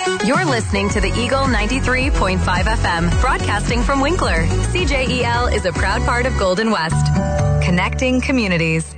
You're listening to the Eagle 93.5 FM, broadcasting from Winkler. CJEL is a proud part of Golden West, connecting communities.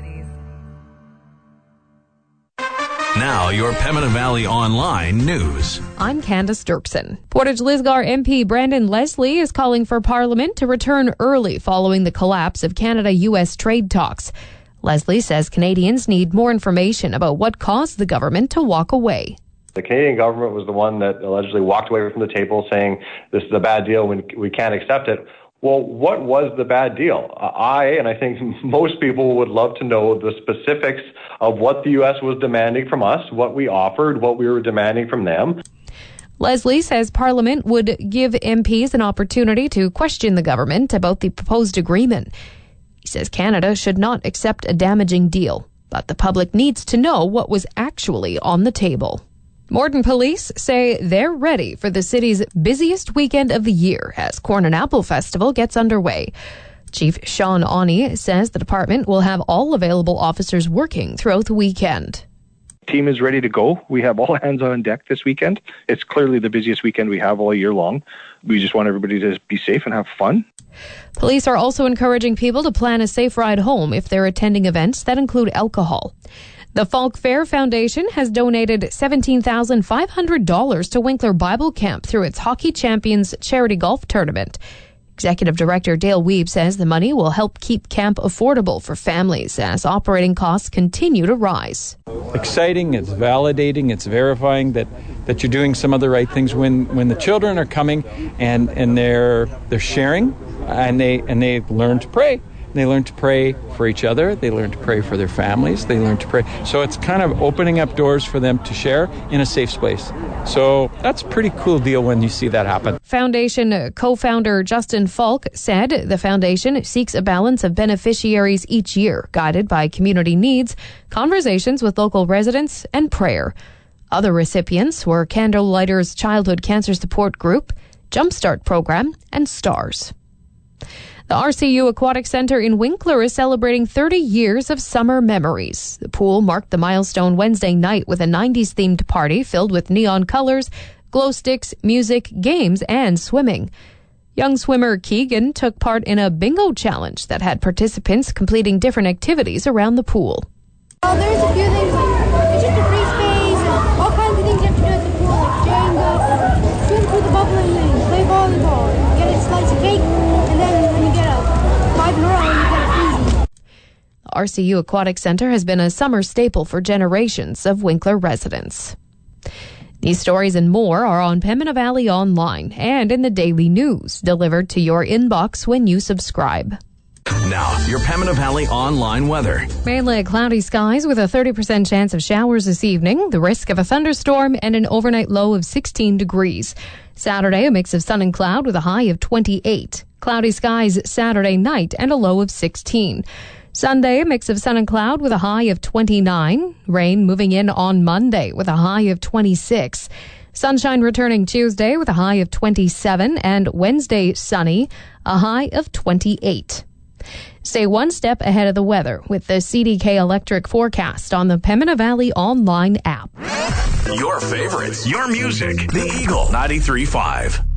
Now, your Pembina Valley Online news. I'm Candace Dirksen. Portage Lisgar MP Brandon Leslie is calling for Parliament to return early following the collapse of Canada-U.S. trade talks. Leslie says Canadians need more information about what caused the government to walk away. The Canadian government was the one that allegedly walked away from the table saying this is a bad deal when we can't accept it. Well, what was the bad deal? And I think most people would love to know the specifics of what the U.S. was demanding from us, what we offered, what we were demanding from them. Leslie says Parliament would give MPs an opportunity to question the government about the proposed agreement. He says Canada should not accept a damaging deal, but the public needs to know what was actually on the table. Morden police say they're ready for the city's busiest weekend of the year as Corn and Apple Festival gets underway. Chief Sean Awney says the department will have all available officers working throughout the weekend. Team is ready to go. We have all hands on deck this weekend. It's clearly the busiest weekend we have all year long. We just want everybody to be safe and have fun. Police are also encouraging people to plan a safe ride home if they're attending events that include alcohol. The Falk Fair Foundation has donated $17,500 to Winkler Bible Camp through its Hockey Champions charity golf tournament. Executive Director Dale Weeb says the money will help keep camp affordable for families as operating costs continue to rise. Exciting, it's validating, it's verifying that you're doing some of the right things when the children are coming and they're sharing and they learn to pray. They learn to pray for each other. They learn to pray for their families. They learn to pray. So it's kind of opening up doors for them to share in a safe space. So that's a pretty cool deal when you see that happen. Foundation co-founder Justin Falk said the foundation seeks a balance of beneficiaries each year, guided by community needs, conversations with local residents, and prayer. Other recipients were Candlelighters Childhood Cancer Support Group, Jumpstart Program, and STARS. The RCU Aquatic Centre in Winkler is celebrating 30 years of summer memories. The pool marked the milestone Wednesday night with a 90s-themed party filled with neon colors, glow sticks, music, games, and swimming. Young swimmer Keegan took part in a bingo challenge that had participants completing different activities around the pool. There's a few things, like it's just a free space and all kinds of things you have to do at the pool, like Jenga, swim through the bubbling thing, play volleyball, get a slice of cake, and then when you get a 5 in a row, you get it easy. The RCU Aquatic Centre has been a summer staple for generations of Winkler residents. These stories and more are on Pembina Valley Online and in the daily news, delivered to your inbox when you subscribe. Now, your Pembina Valley Online weather. Mainly cloudy skies with a 30% chance of showers this evening, the risk of a thunderstorm, and an overnight low of 16 degrees. Saturday, a mix of sun and cloud with a high of 28. Cloudy skies Saturday night and a low of 16. Sunday, a mix of sun and cloud with a high of 29. Rain moving in on Monday with a high of 26. Sunshine returning Tuesday with a high of 27. And Wednesday, sunny, a high of 28. Stay one step ahead of the weather with the CDK Electric forecast on the Pembina Valley Online app. Your favorites, your music. The Eagle 93.5.